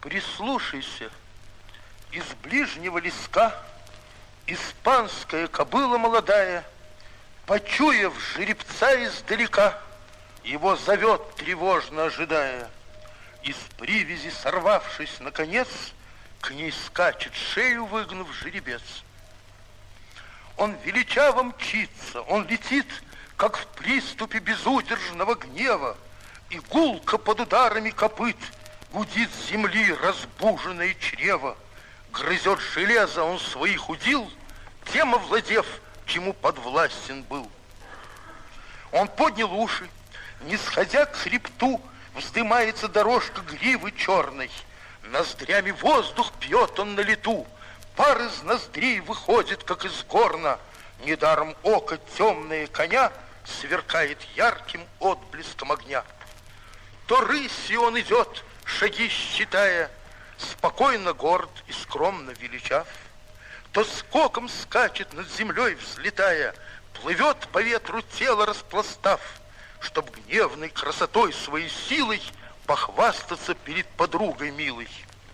Прислушайся, из ближнего леска испанская кобыла молодая, почуяв жеребца издалека, его зовет, тревожно ожидая. Из привязи сорвавшись, наконец, к ней скачет, шею выгнув, жеребец. Он величаво мчится, он летит, как в приступе безудержного гнева, и гулко под ударами копыт гудит с земли разбуженное чрево. Грызет железо он своих удил, тем овладев, чему подвластен был. Он поднял уши, не сходя к хребту, вздымается дорожка гривы черной. Ноздрями воздух пьет он на лету, пар из ноздрей выходит, как из горна. Недаром око темное коня сверкает ярким отблеском огня. То рысью он идет, шаги считая, спокойно горд и скромно величав, то скоком скачет над землей, взлетая, плывет по ветру тело распластав, чтоб гневной красотой своей силой похвастаться перед подругой милой.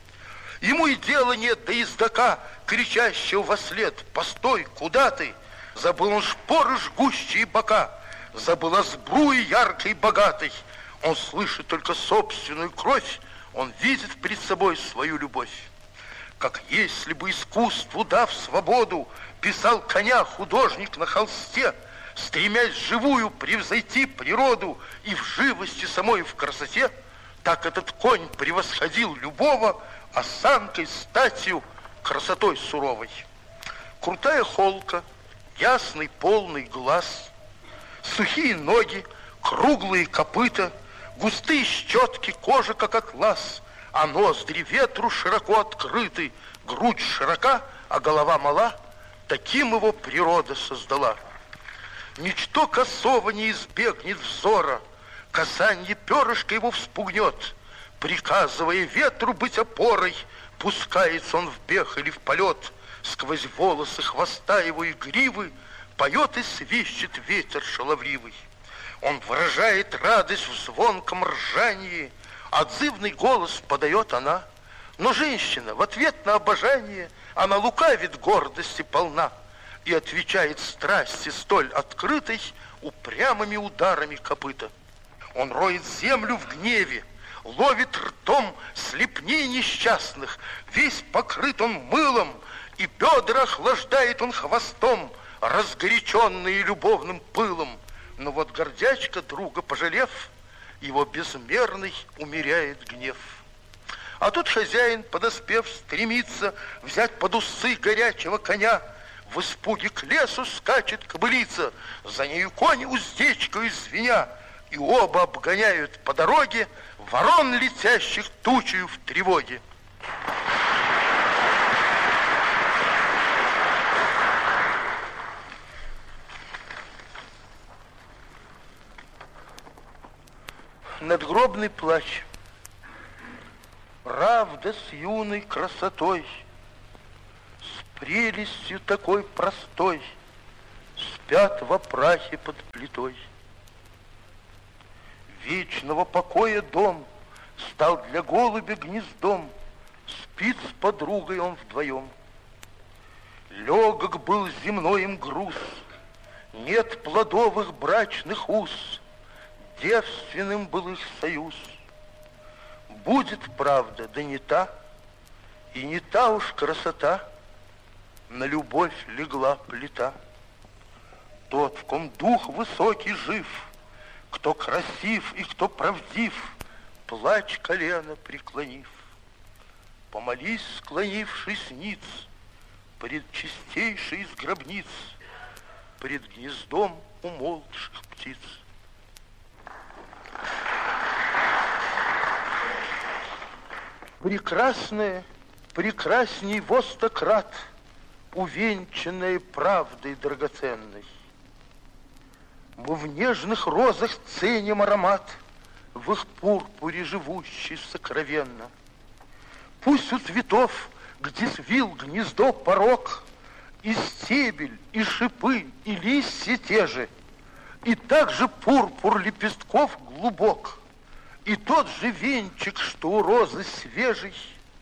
Ему и дела нет до ездака, кричащего вослед: «Постой, куда ты?» Забыл он шпоры жгущие бока, забыл о сбруе яркой и богатой. Он слышит только собственную кровь, он видит перед собой свою любовь. Как если бы искусству дав свободу, писал коня художник на холсте, стремясь живую превзойти природу и в живости самой, и в красоте, так этот конь превосходил любого осанкой, статью, красотой суровой. Крутая холка, ясный полный глаз, сухие ноги, круглые копыта, густые щетки, кожа как атлас, а ноздри ветру широко открыты, грудь широка, а голова мала. Таким его природа создала. Ничто косого не избегнет взора, касанье перышка его вспугнет. Приказывая ветру быть опорой, пускается он в бег или в полет. Сквозь волосы хвоста его и гривы поет и свищет ветер шаловливый. Он выражает радость в звонком ржании, отзывный голос подает она. Но женщина в ответ на обожание, она лукавит, гордости полна, и отвечает страсти столь открытой упрямыми ударами копыта. Он роет землю в гневе, ловит ртом слепней несчастных, весь покрыт он мылом, и бедра охлаждает он хвостом, разгоряченные любовным пылом. Но вот гордячка, друга пожалев, его безмерный умеряет гнев. А тут хозяин, подоспев, стремится взять под усы горячего коня. В испуге к лесу скачет кобылица, за нею конь уздечкою звеня, и оба обгоняют по дороге ворон, летящих тучею в тревоге. Надгробный плач. Правда с юной красотой, с прелестью такой простой, спят во прахе под плитой. Вечного покоя дом стал для голубя гнездом, спит с подругой он вдвоем. Легок был земной им груз, нет плодовых брачных уз, девственным был их союз. Будет правда, да не та, и не та уж красота, на любовь легла плита. Тот, в ком дух высокий жив, кто красив и кто правдив, плачь колено преклонив. Помолись, склонившись ниц, пред чистейшей из гробниц, пред гнездом умолкших птиц. Прекрасная, прекрасней во 100 крат, увенчанная правдой драгоценной. Мы в нежных розах ценим аромат, в их пурпуре живущий сокровенно. Пусть у цветов, где свил гнездо порог, и стебель, и шипы, и листья те же, и также пурпур лепестков глубок, и тот же венчик, что у розы свежий,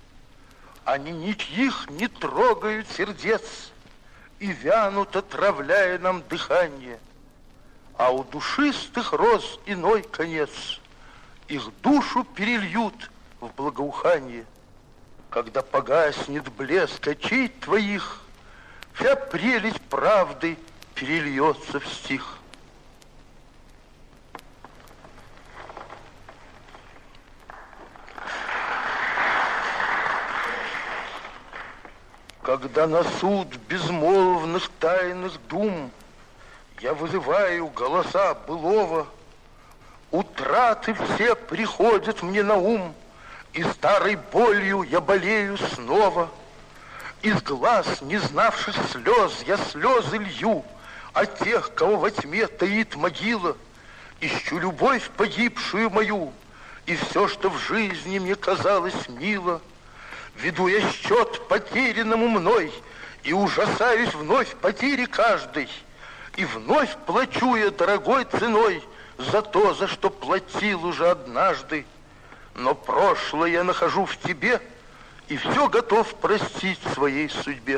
Они ничьих не трогают сердец и вянут, отравляя нам дыхание. А у душистых роз иной конец. Их душу перельют в благоухание. Когда погаснет блеск очей твоих, вся прелесть правды перельется в стих. Когда на суд безмолвных тайных дум я вызываю голоса былого, утраты все приходят мне на ум, и старой болью я болею снова. Из глаз, не знавших слез, я слезы лью о тех, кого во тьме таит могила. Ищу любовь погибшую мою, и все, что в жизни мне казалось мило. Веду я счет потерянному мной, и ужасаюсь вновь потери каждой. И вновь плачу я дорогой ценой за то, за что платил уже однажды. Но прошлое я нахожу в тебе, и все готов простить своей судьбе.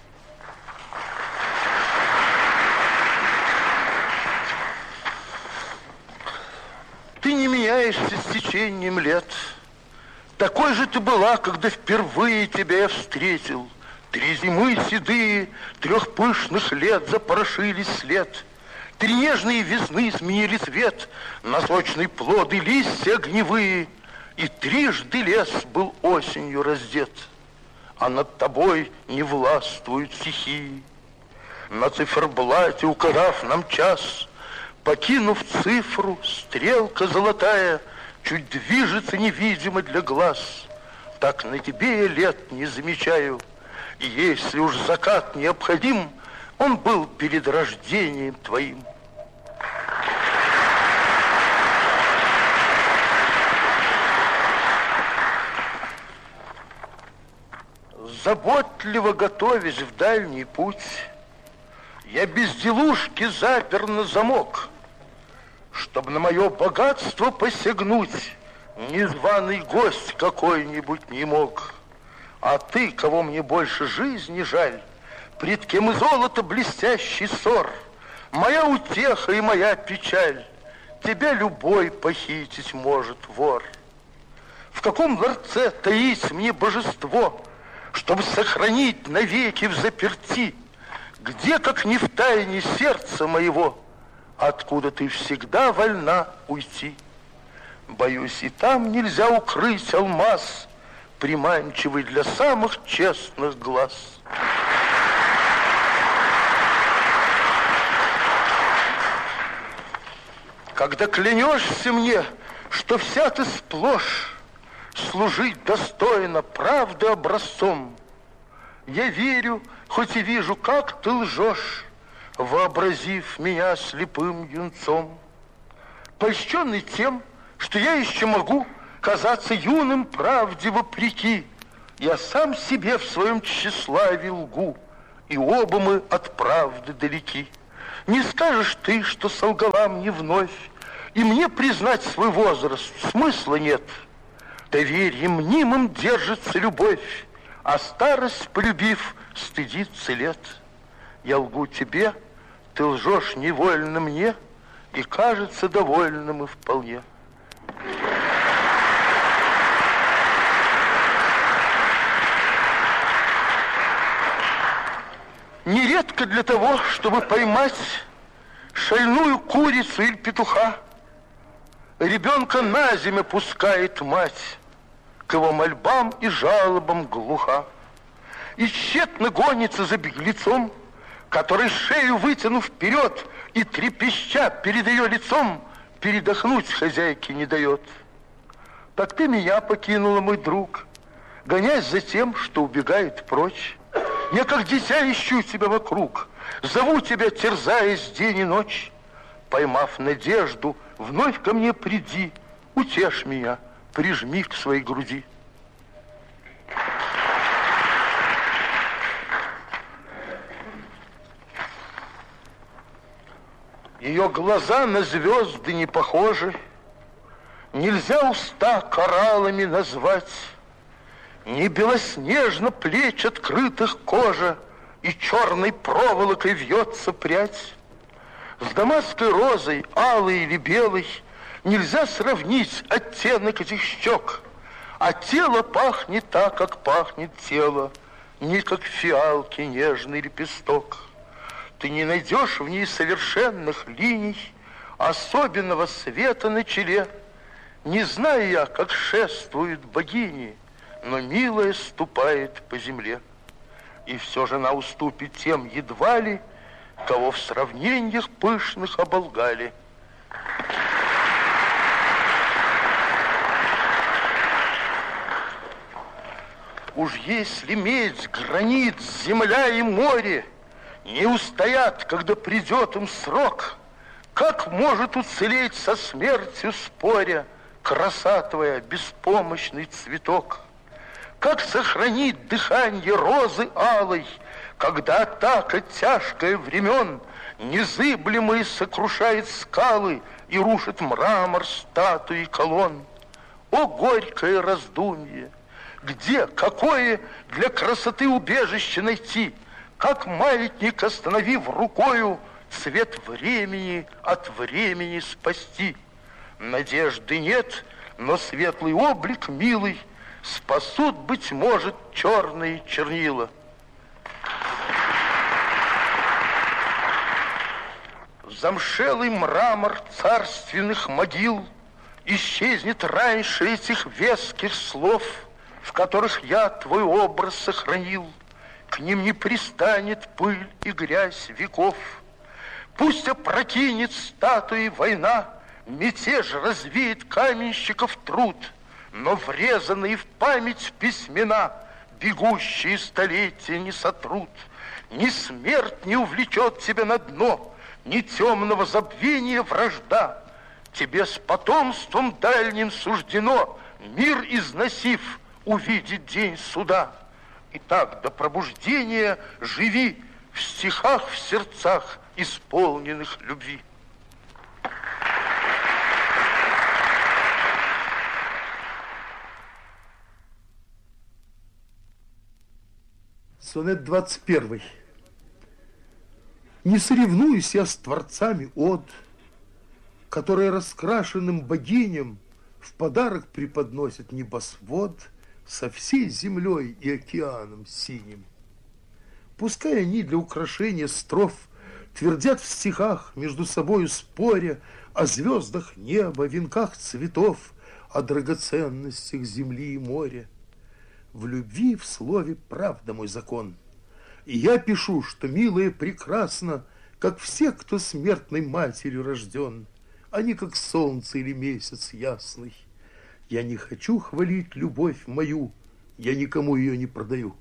Ты не меняешься с течением лет. Такой же ты была, когда впервые тебя я встретил. 3 зимы седые, 3 пышных лет запорошили след. 3 нежные весны сменили цвет на сочные плоды листья огневые. И трижды лес был осенью раздет, а над тобой не властвуют стихии. На циферблате, указав нам час, покинув цифру, стрелка золотая чуть движется невидимо для глаз. Так на тебе я лет не замечаю, и если уж закат необходим, он был перед рождением твоим. Заботливо готовясь в дальний путь, я безделушки запер на замок, чтоб на мое богатство посягнуть незваный гость какой-нибудь не мог. А ты, кого мне больше жизни жаль, пред кем и золото блестящий ссор, моя утеха и моя печаль, тебя любой похитить может вор. В каком ларце таить мне божество, чтобы сохранить навеки в заперти? Где, как не в тайне сердца моего, откуда ты всегда вольна уйти? Боюсь, и там нельзя укрыть алмаз, приманчивый для самых честных глаз. Когда клянешься мне, что вся ты сплошь служить достойно правды образцом, я верю, хоть и вижу, как ты лжешь, вообразив меня слепым юнцом. Польщенный тем, что я еще могу казаться юным правде вопреки, я сам себе в своем тщеславии лгу, и оба мы от правды далеки. Не скажешь ты, что солгала мне вновь, и мне признать свой возраст смысла нет. Доверием мнимым держится любовь, а старость, полюбив, стыдится лет. Я лгу тебе, ты лжешь невольно мне, и кажется довольным и вполне. Нередко для того, чтобы поймать шальную курицу или петуха, ребенка на землю пускает мать, к его мольбам и жалобам глуха. И тщетно гонится за беглецом, который, шею вытянув вперед и трепеща перед ее лицом, передохнуть хозяйке не дает. Так ты меня покинула, мой друг, гонясь за тем, что убегает прочь. Я, как дитя, ищу тебя вокруг, зову тебя, терзаясь день и ночь. Поймав надежду, вновь ко мне приди, утешь меня, прижми к своей груди. Ее глаза на звезды не похожи, нельзя уста кораллами назвать. Не белоснежно плеч открытых кожа, и черной проволокой вьется прядь. С дамасской розой, алой или белой, нельзя сравнить оттенок этих щек. А тело пахнет так, как пахнет тело, не как фиалки нежный лепесток. Ты не найдешь в ней совершенных линий, особенного света на челе. Не знаю я, как шествуют богини, но милая ступает по земле. И все же она уступит тем едва ли, кого в сравнениях пышных оболгали. Уж если медь, гранит, земля и море не устоят, когда придет им срок, как может уцелеть со смертью споря краса твоя, беспомощный цветок? Как сохранить дыхание розы алой, когда атака тяжкая времен незыблемые сокрушает скалы и рушит мрамор статуи колонн? О, горькое раздумье! Где, какое для красоты убежище найти? Как маятник, остановив рукою, цвет времени от времени спасти? Надежды нет, но светлый облик милый спасут, быть может, черные чернила. Замшелый мрамор царственных могил исчезнет раньше этих веских слов, в которых я твой образ сохранил. К ним не пристанет пыль и грязь веков. Пусть опрокинет статуи война, мятеж развеет каменщиков труд, но врезанные в память письмена бегущие столетия не сотрут. Ни смерть не увлечет тебя на дно, ни темного забвения вражда. Тебе с потомством дальним суждено, мир износив, увидеть день суда. Итак, до пробуждения живи в стихах, в сердцах, исполненных любви. Сонет 21. Не соревнуюсь я с творцами од, которые раскрашенным богиням в подарок преподносят небосвод со всей землей и океаном синим. Пускай они для украшения строф твердят в стихах, между собою споря, о звездах неба, венках цветов, о драгоценностях земли и моря. В любви и в слове правда мой закон. И я пишу, что милое прекрасно, как все, кто смертной матерью рожден, а не как солнце или месяц ясный. Я не хочу хвалить любовь мою, я никому ее не продаю.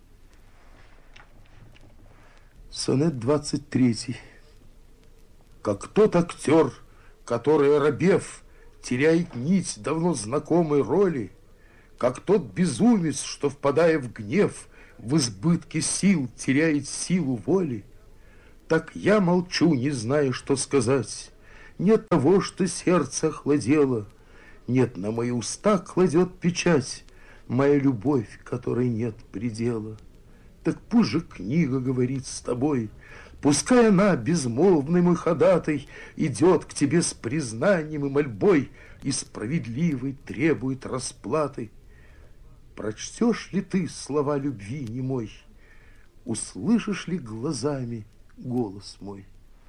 Сонет 23. Как тот актер, который, оробев, теряет нить давно знакомой роли, как тот безумец, что, впадая в гнев, в избытке сил теряет силу воли, так я молчу, не зная, что сказать. Нет того, что сердце охладело, нет, на мои уста кладет печать моя любовь, которой нет предела. Так пусть же книга говорит с тобой, пускай она, безмолвный мой ходатай, идет к тебе с признанием и мольбой и справедливой требует расплаты. Прочтешь ли ты слова любви немой? Услышишь ли глазами голос мой?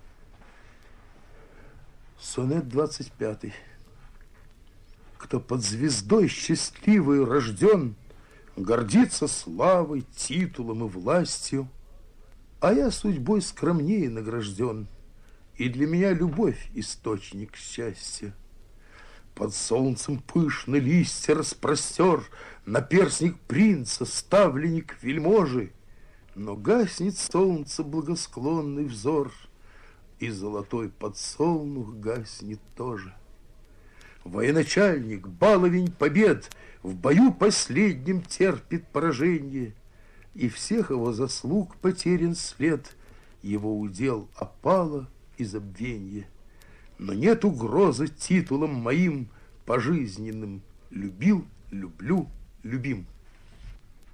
Сонет 25. Кто под звездой счастливой рожден, гордится славой, титулом и властью, а я судьбой скромнее награжден, и для меня любовь источник счастья. Под солнцем пышно листья распростер наперстник принца, ставленник вельможи, но гаснет солнце благосклонный взор, и золотой подсолнух гаснет тоже. Военачальник, баловень побед, в бою последнем терпит поражение, и всех его заслуг потерян след, его удел опало и забвенье. Но нет угрозы титулам моим пожизненным. Любил, люблю, любим.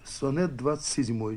Сонет 27.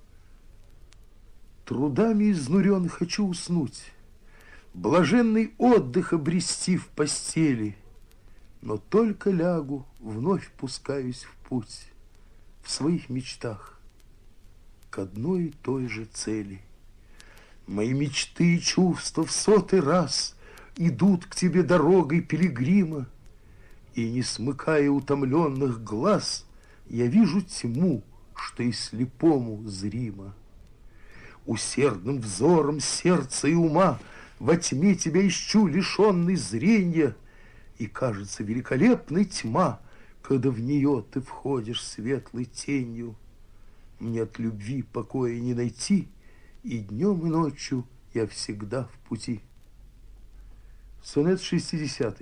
Трудами изнурен хочу уснуть, блаженный отдых обрести в постели, но только лягу, вновь пускаюсь в путь, в своих мечтах к одной и той же цели. Мои мечты и чувства в 100-й раз идут к тебе дорогой пилигрима, и, не смыкая утомленных глаз, я вижу тьму, что и слепому зримо. Усердным взором сердца и ума во тьме тебя ищу, лишенный зрения, и кажется великолепной тьма, когда в нее ты входишь светлой тенью. Мне от любви покоя не найти, и днем, и ночью я всегда в пути. Сонет 60.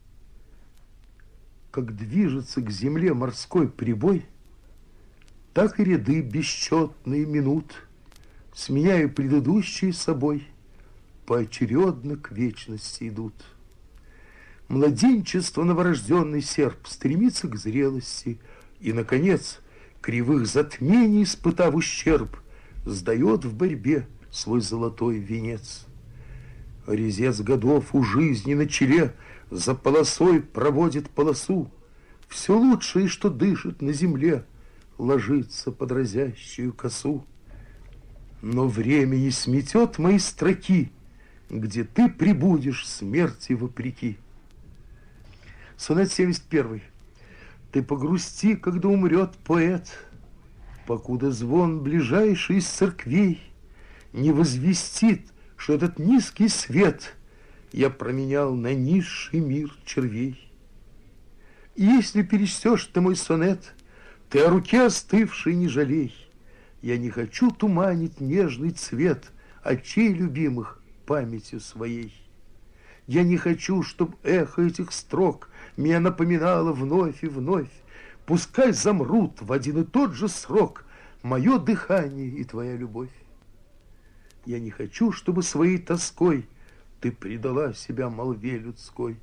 Как движется к земле морской прибой, так и ряды бесчетные минут, сменяя предыдущие собой, поочередно к вечности идут. Младенчество новорожденный серп стремится к зрелости и, наконец, кривых затмений испытав ущерб, сдает в борьбе свой золотой венец. Резец годов у жизни на челе за полосой проводит полосу. Все лучшее, что дышит на земле, ложится под разящую косу. Но время не сметет мои строки, где ты прибудешь смерти вопреки. Сонет 71. Ты погрусти, когда умрет поэт, покуда звон ближайший из церквей не возвестит, что этот низкий свет я променял на низший мир червей. И если перечтешь ты мой сонет, ты о руке остывшей не жалей. Я не хочу туманить нежный цвет очей любимых памятью своей. Я не хочу, чтоб эхо этих строк меня напоминало вновь и вновь. Пускай замрут в один и тот же срок мое дыхание и твоя любовь. Я не хочу, чтобы своей тоской ты предала себя молве людской.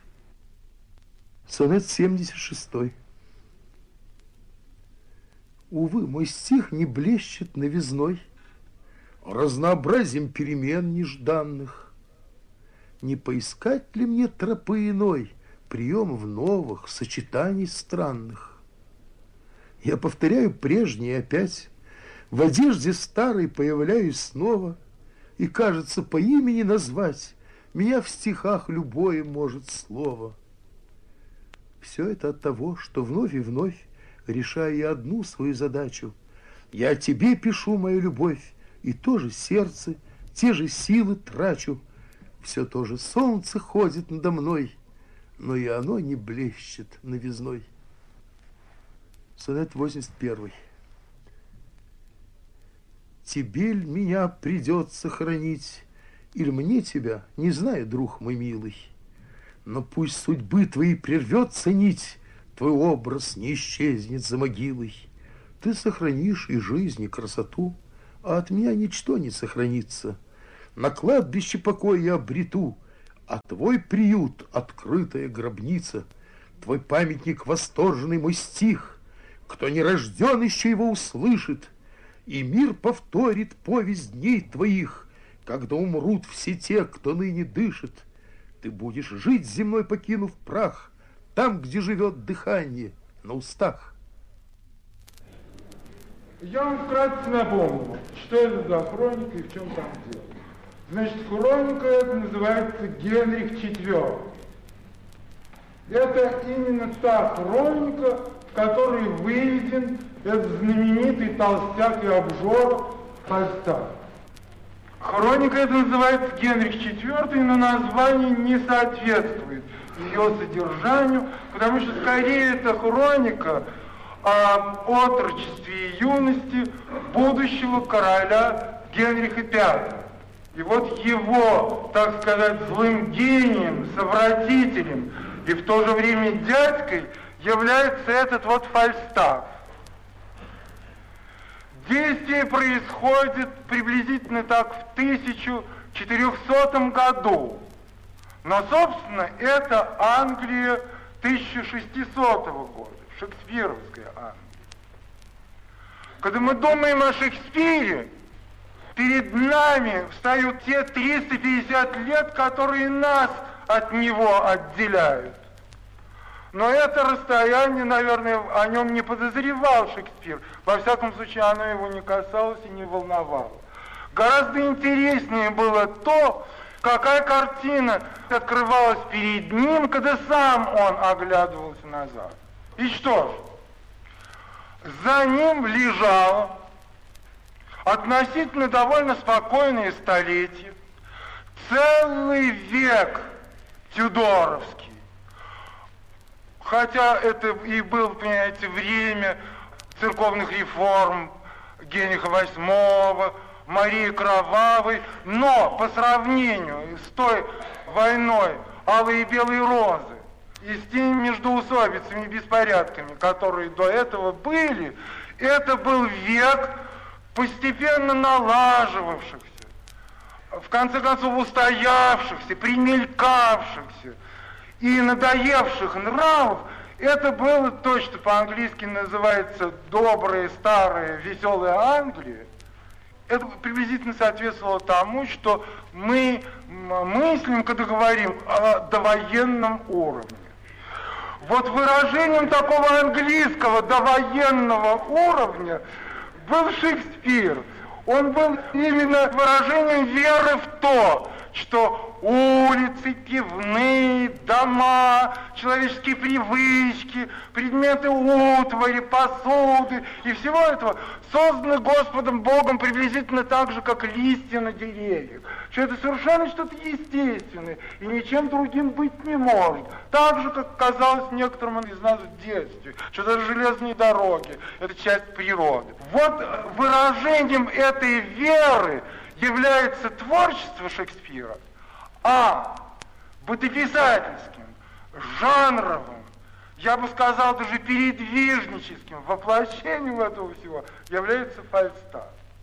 Сонет 76. Увы, мой стих не блещет новизной, разнообразием перемен нежданных. Не поискать ли мне тропы иной, приемов новых, сочетаний странных? Я повторяю прежнее опять, в одежде старой появляюсь снова, и, кажется, по имени назвать меня в стихах любое может слово. Все это от того, что вновь и вновь, решая я одну свою задачу, я о тебе пишу мою любовь, и то же сердце, те же силы трачу. Все то же солнце ходит надо мной, но и оно не блещет новизной. Сонет 81. Тебе ль меня придется хранить, или мне тебя, не знаю, друг мой милый, но пусть судьбы твоей прервется нить, твой образ не исчезнет за могилой. Ты сохранишь и жизнь, и красоту, а от меня ничто не сохранится. На кладбище покой я обрету, а твой приют — открытая гробница, твой памятник — восторженный мой стих. Кто не рожден, еще его услышит, и мир повторит повесть дней твоих. Когда умрут все те, кто ныне дышит, ты будешь жить земной, покинув прах, там, где живет дыхание на устах. Я вам вкратце напомню, что это за хроника и в чем там дело. Значит, хроника эта называется Генрих IV. Это именно та хроника, в которой выведен этот знаменитый толстяк и обжора Фальстаф. Хроника эта называется Генрих IV, но название не соответствует ее содержанию, потому что скорее это хроника об отрочестве и юности будущего короля Генриха V. И вот его, так сказать, злым гением, совратителем и в то же время дядькой является этот вот Фальстаф. Действие происходит приблизительно так в 1400 году. Но, собственно, это Англия 1600 года, шекспировская Англия. Когда мы думаем о Шекспире, перед нами встают те 350 лет, которые нас от него отделяют. Но это расстояние, наверное, о нем не подозревал Шекспир. Во всяком случае, оно его не касалось и не волновало. Гораздо интереснее было то, какая картина открывалась перед ним, когда сам он оглядывался назад. И что ж, за ним лежало относительно довольно спокойное столетие, целый век тюдоровский. Хотя это и было, понимаете, время церковных реформ Генриха VIII, Марии Кровавой, но по сравнению с той войной алой и белой розы и с теми междоусобицами и беспорядками, которые до этого были, это был век постепенно налаживавшихся, в конце концов устоявшихся, примелькавшихся и надоевших нравов. Это было то, что по-английски называется добрая, старая, веселая Англия. Это приблизительно соответствовало тому, что мы мыслим, когда говорим о довоенном уровне. Вот выражением такого английского довоенного уровня был Шекспир. Он был именно выражением веры в то, что улицы, пивные, дома, человеческие привычки, предметы утвари, посуды и всего этого созданы Господом Богом приблизительно так же, как листья на деревьях. Что это совершенно что-то естественное и ничем другим быть не может. Так же, как казалось некоторым из нас в детстве, что даже железные дороги – это часть природы. Вот выражением этой веры является творчество Шекспира, а бытописательским, жанровым, я бы сказал, даже передвижническим воплощением этого всего является Фальстаф.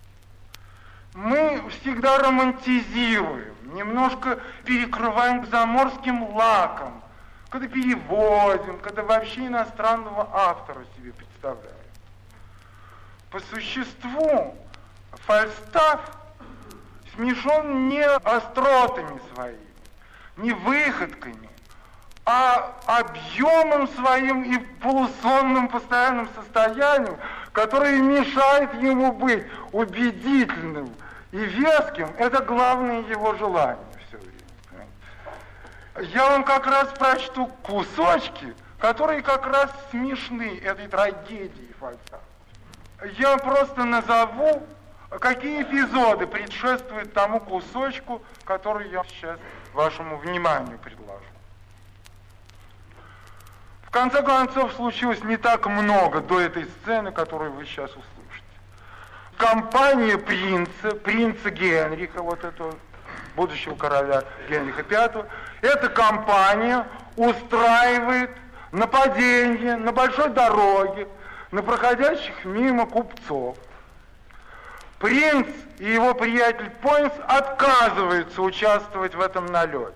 Мы всегда романтизируем, немножко перекрываем заморским лаком, когда переводим, когда вообще иностранного автора себе представляем. По существу Фальстаф смешон не остротами своими, не выходками, а объемом своим и полусонным постоянным состоянием, которое мешает ему быть убедительным и веским. Это главное его желание все время. Я вам как раз прочту кусочки, которые как раз смешны этой трагедии Фальстафа. Я просто назову, какие эпизоды предшествуют тому кусочку, который я сейчас вашему вниманию предложу. В конце концов, случилось не так много до этой сцены, которую вы сейчас услышите. Компания принца Генриха, вот этого будущего короля Генриха V, эта компания устраивает нападение на большой дороге на проходящих мимо купцов. Принц и его приятель Пойнс отказываются участвовать в этом налете.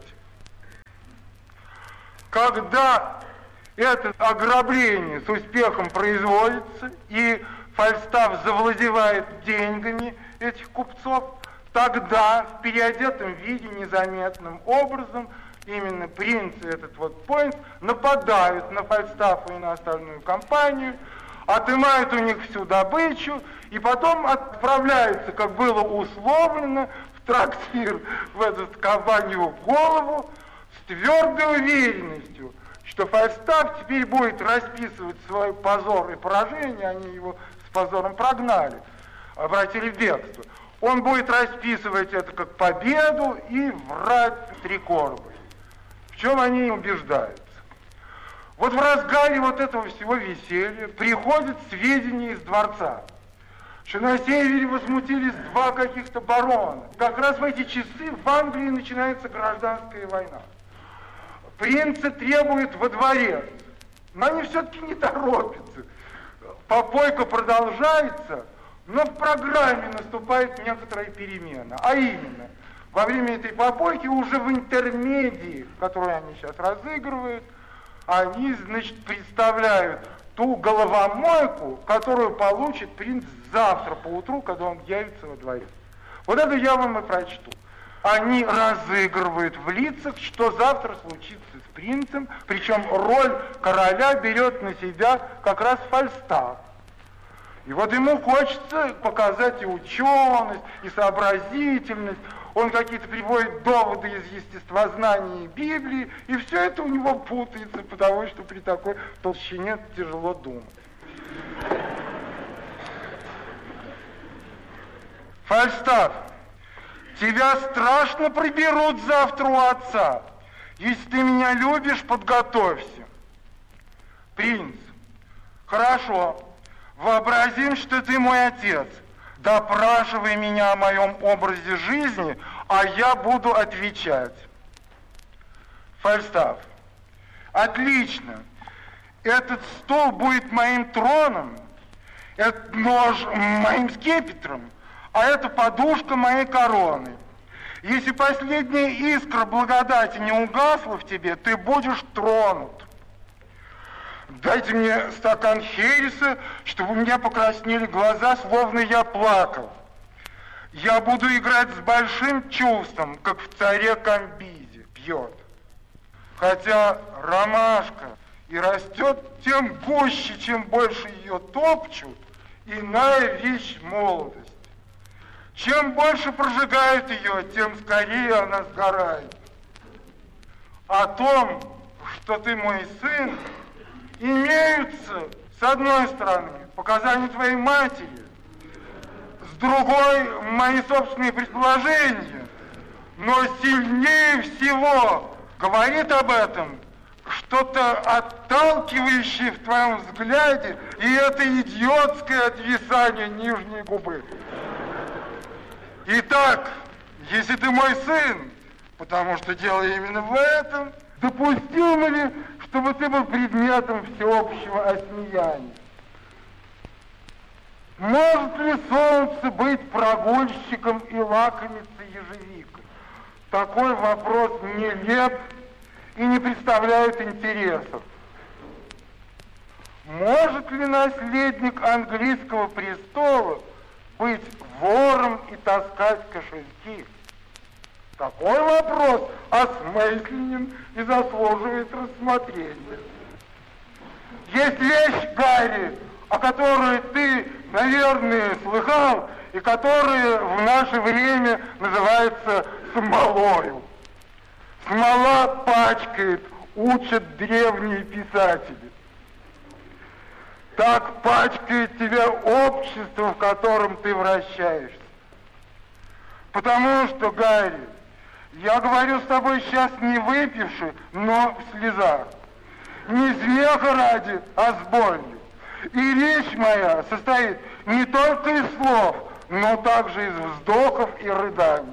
Когда это ограбление с успехом производится, и Фальстаф завладевает деньгами этих купцов, тогда в переодетом виде, незаметным образом, именно принц и этот вот Пойнс нападают на Фальстафа и на остальную компанию, отымают у них всю добычу, и потом отправляются, как было условлено, в трактир, в эту кабанью голову, с твердой уверенностью, что Фальстаф теперь будет расписывать свой позор и поражение, они его с позором прогнали, обратили в бегство. Он будет расписывать это как победу и врать три корбы. В чем они убеждаются? Вот в разгаре вот этого всего веселья приходят сведения из дворца, что на севере возмутились два каких-то барона. Как раз в эти часы в Англии начинается гражданская война. Принца требуют во дворец, но они все-таки не торопятся. Попойка продолжается, но в программе наступает некоторая перемена. А именно, во время этой попойки уже в интермедии, которую они сейчас разыгрывают, они, значит, представляют ту головомойку, которую получит принц завтра поутру, когда он явится во дворец. Вот это я вам и прочту. Они разыгрывают в лицах, что завтра случится с принцем, причем роль короля берет на себя как раз Фальстаф. И вот ему хочется показать и ученость, и сообразительность. Он какие-то приводит доводы из естествознания и Библии, и все это у него путается, потому что при такой толщине тяжело думать. Фальстаф, тебя страшно приберут завтра у отца. Если ты меня любишь, подготовься. Принц, хорошо, вообразим, что ты мой отец. Допрашивай меня о моем образе жизни, а я буду отвечать. Фальстаф, отлично. Этот стол будет моим троном, этот нож моим скипетром, а эта подушка моей короны. Если последняя искра благодати не угасла в тебе, ты будешь тронут. Дайте мне стакан хереса, чтобы у меня покраснели глаза, словно я плакал. Я буду играть с большим чувством, как в «Царе Камбизе» пьет. Хотя ромашка и растет тем гуще, чем больше ее топчут, иная вещь молодость. Чем больше прожигают ее, тем скорее она сгорает. О том, что ты мой сын, имеются, с одной стороны, показания твоей матери, с другой, мои собственные предположения, но сильнее всего говорит об этом что-то отталкивающее в твоем взгляде, и это идиотское отвисание нижней губы. Итак, если ты мой сын, потому что дело именно в этом, допустимо ли, чтобы ты был предметом всеобщего осмеяния? Может ли солнце быть прогульщиком и лакомиться ежевикой? Такой вопрос нелеп и не представляет интересов. Может ли наследник английского престола быть вором и таскать кошельки? Такой вопрос осмысленен и заслуживает рассмотрения. Есть вещь, Гарри, о которой ты, наверное, слыхал, и которая в наше время называется смолою. Смола пачкает, учат древние писатели. Так пачкает тебя общество, в котором ты вращаешься. Потому что, Гарри, я говорю с тобой сейчас не выпивши, но в слезах. Не смеха ради, а с болью. И речь моя состоит не только из слов, но также из вздохов и рыданий.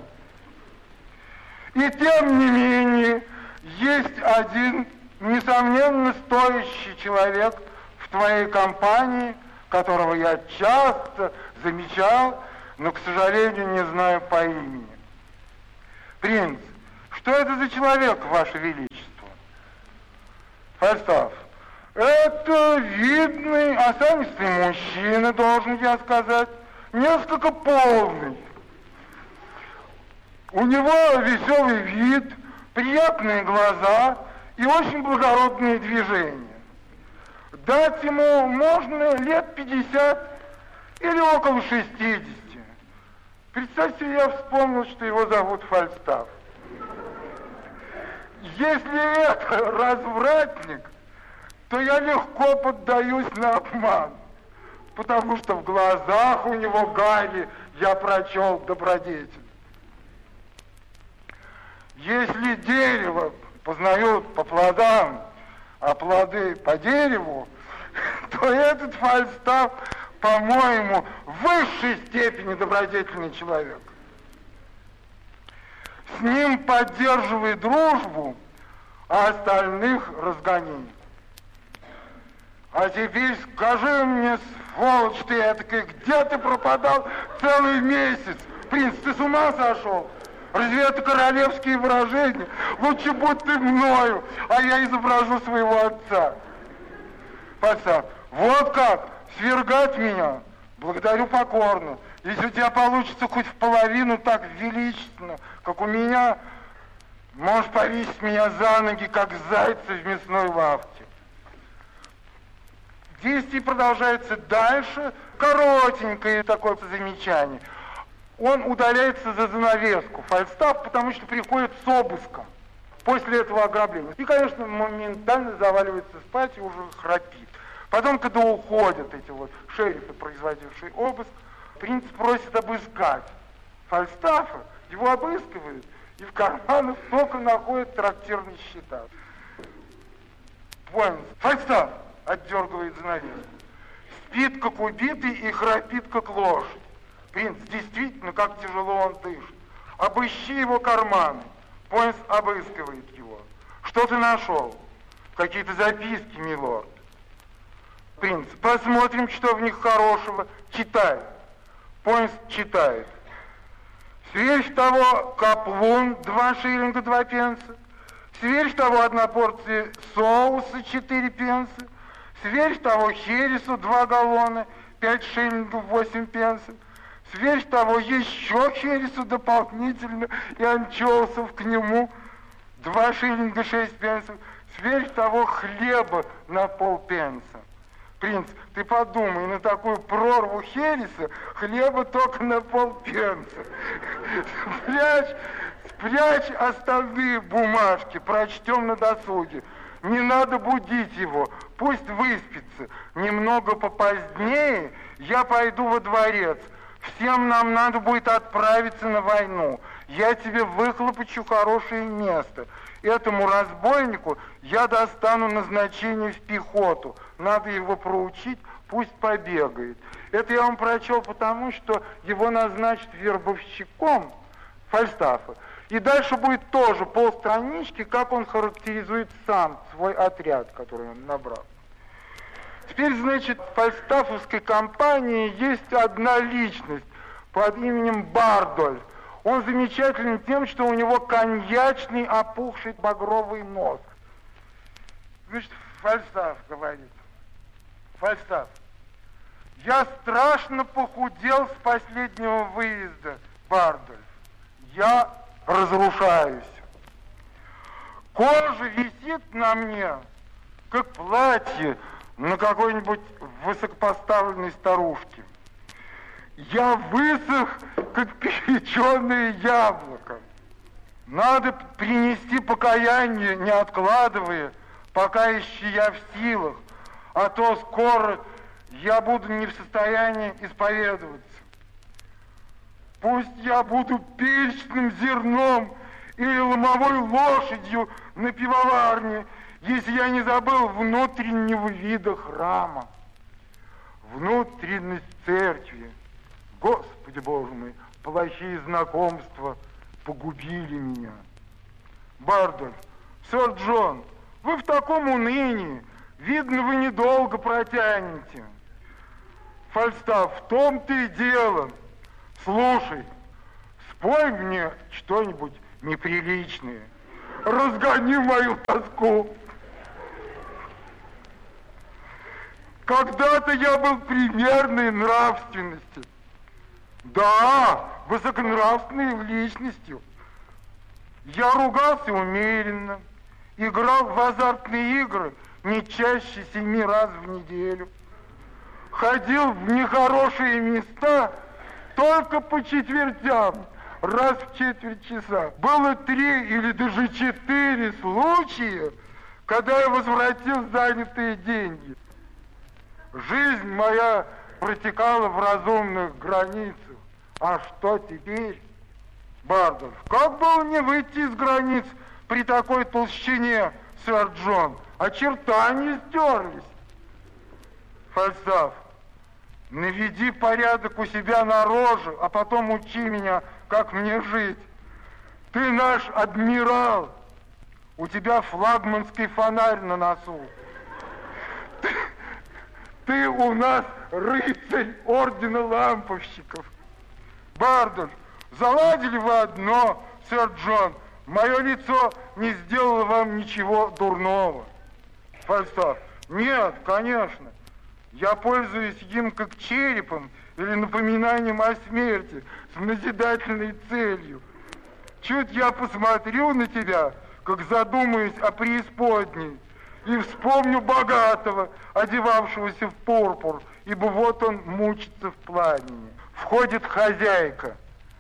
И тем не менее, есть один, несомненно, стоящий человек в твоей компании, которого я часто замечал, но, к сожалению, не знаю по имени. Принц, что это за человек, Ваше Величество? Фальстаф, это видный, осанистый мужчина, должен я сказать, несколько полный. У него веселый вид, приятные глаза и очень благородные движения. Дать ему можно лет 50 или около 60. Представьте, я вспомнил, что его зовут Фальстаф. Если это развратник, то я легко поддаюсь на обман, потому что в глазах у него, Гарри, я прочел добродетель. Если дерево познают по плодам, а плоды по дереву, то этот Фальстаф, по-моему, в высшей степени добродетельный человек. С ним поддерживай дружбу, а остальных разгони. А теперь скажи мне, сволочь ты этакая, где ты пропадал целый месяц? Принц, ты с ума сошел? Разве это королевские выражения? Лучше будь ты мною, а я изображу своего отца. Фальстаф, Вот как? Свергать меня? Благодарю покорно. Если у тебя получится хоть в половину так величественно, как у меня, можешь повесить меня за ноги, как зайца в мясной лавке. Действие продолжается дальше. Коротенькое такое замечание. Он удаляется за занавеску, Фальстаф, потому что приходит с обыском после этого ограбления. И, конечно, моментально заваливается спать и уже храпит. Потом, когда уходят эти вот шерифы, производившие обыск, принц просит обыскать Фальстафа, его обыскивают, и в карманах только находят трактирные счета. Понял. Фальстаф отдергивает занавеску. Спит, как убитый, и храпит, как лошадь. Принц, действительно, как тяжело он дышит. Обыщи его карманы. Поинс обыскивает его. Что ты нашел? Какие-то записки, милорд. Принц, посмотрим, что в них хорошего. Читай. Поинс читает. Сверх того каплун 2 шиллинга 2 пенса. Сверх того 1 порция соуса 4 пенса. Сверх того хересу 2 галлона 5 шиллингов 8 пенсов. Сверх того еще хересу дополнительно и анчоусов к нему 2 шиллинга 6 пенсов. Сверх того хлеба на полпенса. Принц, ты подумай, на такую прорву хереса хлеба только на полпенса. Спрячь остальные бумажки, прочтем на досуге. Не надо будить его, пусть выспится. Немного попозднее я пойду во дворец. Всем нам надо будет отправиться на войну. Я тебе выхлопочу хорошее место. Этому разбойнику я достану назначение в пехоту. Надо его проучить, пусть побегает. Это я вам прочел потому, что его назначат вербовщиком Фальстафа. И дальше будет тоже полстранички, как он характеризует сам свой отряд, который он набрал. Теперь, значит, в фальстафовской компании есть одна личность под именем Бардольф. Он замечателен тем, что у него коньячный опухший багровый нос. Значит, Фальстаф говорит. Фальстаф, я страшно похудел с последнего выезда, Бардольф. Я разрушаюсь. Кожа висит на мне, как платье на какой-нибудь высокопоставленной старушке. Я высох, как перепеченное яблоко. Надо принести покаяние, не откладывая, пока еще я в силах, а то скоро я буду не в состоянии исповедоваться. Пусть я буду перечным зерном или ломовой лошадью на пивоварне, если я не забыл внутреннего вида храма, внутренность церкви. Господи Боже мой, плохие знакомства погубили меня. Бардольф, сэр Джон, вы в таком унынии, видно, вы недолго протянете. Фальстаф, в том-то и дело. Слушай, спой мне что-нибудь неприличное. Разгони мою тоску. Когда-то я был примерной нравственности. Да, высоконравственной личностью. Я ругался умеренно, играл в азартные игры не чаще 7 раз в неделю. Ходил в нехорошие места только по четвертям, раз в четверть часа. Было 3 или даже 4 случая, когда я возвратил занятые деньги. Жизнь моя протекала в разумных границах. А что теперь, Бардольф? Как было не выйти из границ при такой толщине, сэр Джон? Очертания стерлись. Фальстаф, наведи порядок у себя на роже, а потом учи меня, как мне жить. Ты наш адмирал. У тебя флагманский фонарь на носу. Ты у нас рыцарь ордена ламповщиков. Бардольф, заладили вы одно, сэр Джон. Мое лицо не сделало вам ничего дурного. Фальстаф, нет, конечно. Я пользуюсь им как черепом или напоминанием о смерти с назидательной целью. Чуть я посмотрю на тебя, как задумаюсь о преисподней, и вспомню богатого, одевавшегося в пурпур, ибо вот он мучится в пламени. Входит хозяйка.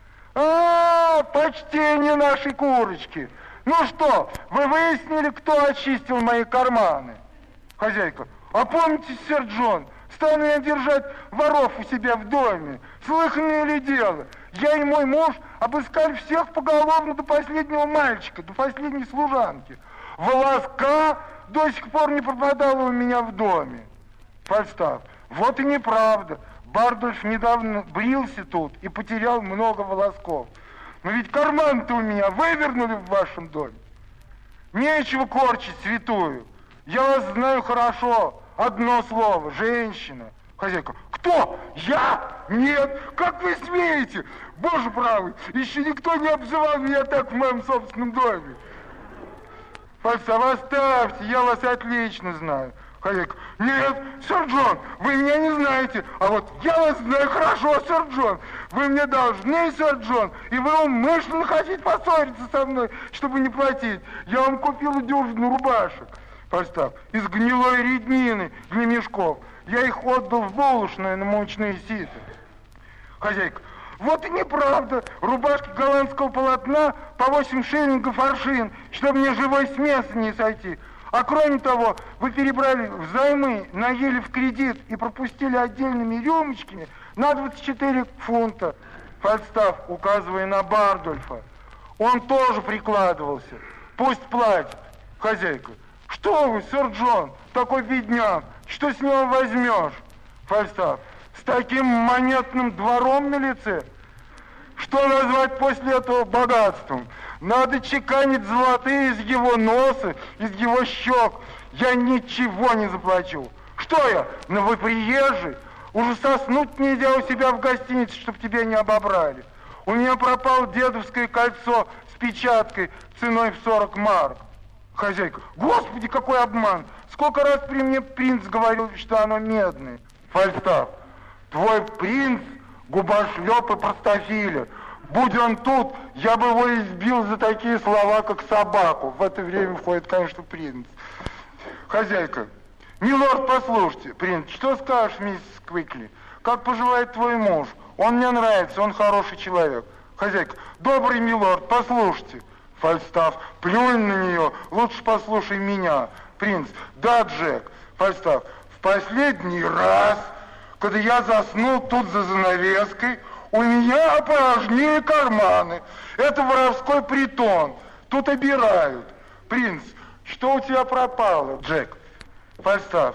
Почтение нашей курочки. Ну что, вы выяснили, кто очистил мои карманы? Хозяйка. А помните, сэр Джон, стану я держать воров у себя в доме. Слыханное ли дело? Я и мой муж обыскали всех поголовно до последнего мальчика, до последней служанки. Волоска до сих пор не пропадала у меня в доме. Фальстаф. Вот и неправда. Бардольф недавно брился тут и потерял много волосков. Но ведь карман-то у меня вывернули в вашем доме. Нечего корчить святую. Я вас знаю хорошо. Одно слово. Женщина. Хозяйка. Кто? Я? Нет. Как вы смеете? Боже правый, еще никто не обзывал меня так в моем собственном доме. Фальстаф, оставьте, я вас отлично знаю. Хозяйка. Нет, сэр Джон, вы меня не знаете. А вот я вас знаю хорошо, сэр Джон. Вы мне должны, сэр Джон. И вы умышленно хотите поссориться со мной, чтобы не платить. Я вам купила дюжину рубашек. Фальстаф. Из гнилой реднины для мешков. Я их отдал в булочную на мучные ситы. Хозяйка. Вот и неправда. Рубашки голландского полотна по 8 шиллингов аршин, чтобы мне живой с места не сойти. А кроме того, вы перебрали взаймы, наели в кредит и пропустили отдельными рюмочками на 24 фунта. Фальстаф, указывая на Бардольфа. Он тоже прикладывался. Пусть платит. Хозяйка. Что вы, сэр Джон, такой бедняк, что с него возьмешь? Фальстаф. С таким монетным двором на лице? Что назвать после этого богатством? Надо чеканить золотые из его носа, из его щек. Я ничего не заплачу. Что я, новоприезжий? Уже соснуть нельзя у себя в гостинице, чтобы тебя не обобрали. У меня пропало дедовское кольцо с печаткой ценой в 40 марок. Хозяйка. Господи, какой обман! Сколько раз при мне принц говорил, что оно медное. Фальстаф. Твой принц губошлеп и простофиля. Будь он тут, я бы его избил за такие слова, как собаку. В это время входит, конечно, принц. Хозяйка. Милорд, послушайте. Принц, что скажешь, миссис Квикли? Как поживает твой муж? Он мне нравится, он хороший человек. Хозяйка. Добрый милорд, послушайте. Фальстаф. Плюнь на нее, лучше послушай меня. Принц. Да, Джек. Фальстаф. В последний раз, когда я заснул тут за занавеской, у меня опорожнили карманы. Это воровской притон. Тут обирают. Принц, что у тебя пропало, Джек? Фальстаф.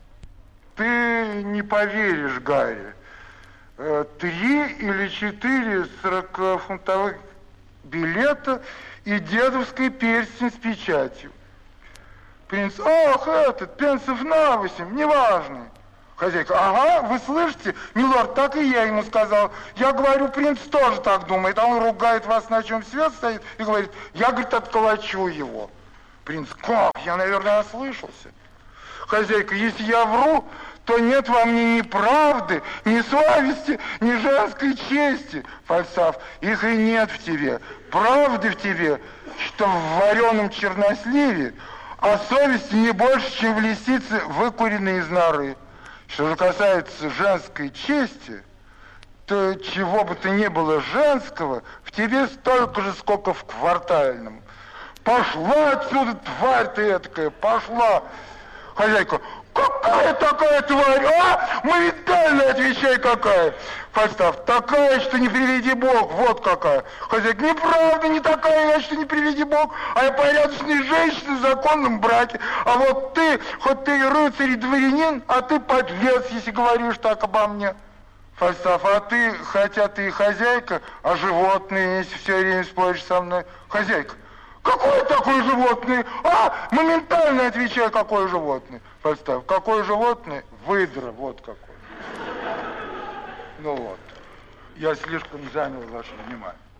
Ты не поверишь, Гарри. 3 или 4 40-фунтовых билета и дедовский перстень с печатью. Принц. Ах, этот, пенсов на 8, неважно. Хозяйка. Ага, вы слышите? Милорд, так и я ему сказал. Я говорю, принц тоже так думает. А он ругает вас, на чем свет стоит, и говорит, я, говорит, отколочу его. Принц. Как? Я, наверное, ослышался. Хозяйка. Если я вру, то нет во мне ни правды, ни совести, ни женской чести. Фальстаф. Их и нет в тебе. Правды в тебе, что в вареном черносливе, а совести не больше, чем в лисице, выкуренной из норы. Что же касается женской чести, то чего бы то ни было женского, в тебе столько же, сколько в квартальном. Пошла отсюда, тварь ты этакая, пошла. Хозяйка. Какая такая тварь, а? Моментально отвечай, какая. Фальстаф. Такая, что не приведи Бог, вот какая. Хозяйка. Неправда, не такая, я, что не приведи Бог, а я порядочная женщина в законном браке. А вот ты, хоть ты и рыцарь, и дворянин, а ты подлец, если говоришь так обо мне. Фальстаф. А ты, хотя ты и хозяйка, а животные, если все время споришь со мной. Хозяйка. Какое такое животное? А, моментально отвечаю, какое животное. Фальстаф. Какое животное? Выдра, вот какое. Ну вот. Я слишком занял ваше внимание.